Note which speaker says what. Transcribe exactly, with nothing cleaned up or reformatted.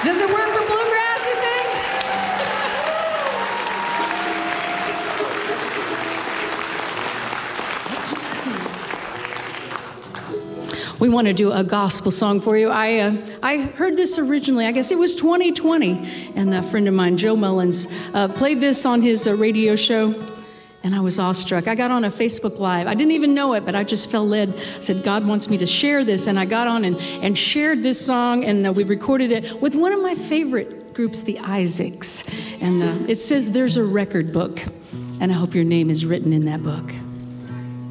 Speaker 1: Does it work for bluegrass, you think? We want to do a gospel song for you. I uh, I heard this originally, I guess it was twenty twenty, and a friend of mine, Joe Mullins, uh, played this on his uh, radio show, and I was awestruck. I got on a Facebook Live. I didn't even know it, but I just felt led. I said, God wants me to share this, and I got on and, and shared this song, and uh, we recorded it with one of my favorite groups, the Isaacs. And uh, it says there's a record book, and I hope your name is written in that book.